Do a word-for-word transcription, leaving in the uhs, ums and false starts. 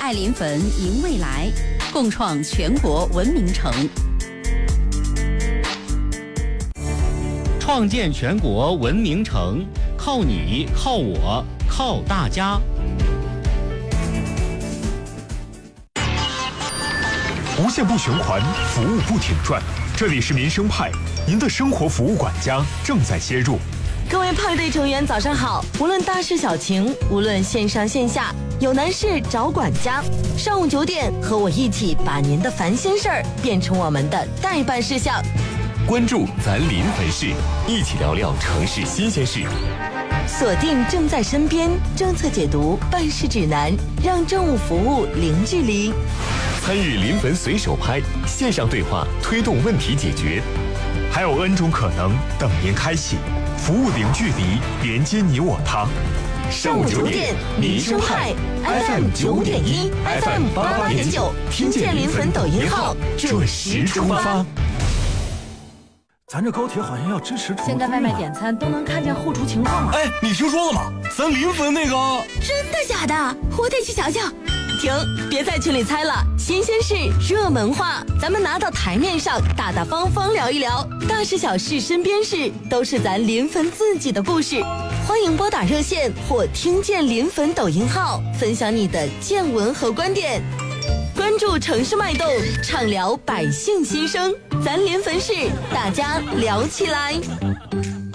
爱临汾迎未来，共创全国文明城。 创建全国文明城，靠你，靠我，靠大家。 无限不循环，服务不停转。这里是民生派，您的生活服务管家正在接入。 各位派对成员早上好，无论大事小情，无论线上线下，有难事找管家。上午九点，和我一起把您的烦心事儿变成我们的待办事项。 关注咱临汾市，一起聊聊城市新鲜事。 锁定正在身边政策解读办事指南，让政务服务零距离。 参与临汾随手拍线上对话，推动问题解决。 还有 N 种可能等您开启，服务零距离，连接你我他。 上午九点，民生派 F M 九点一 ，F M 八八点九，听见临汾抖音号，准时出发。 咱这高铁好像要支持重现在外卖点餐都能看见后厨情况了。 哎，你听说了吗？咱临汾那个…… 真的假的？我得去瞧瞧。 停，别在群里猜了，新鲜事、热门话，咱们拿到台面上，大大方方聊一聊，大事小事、身边事，都是咱临汾自己的故事。欢迎拨打热线或听见临汾抖音号，分享你的见闻和观点。关注城市脉动，畅聊百姓心声，咱临汾市，大家聊起来。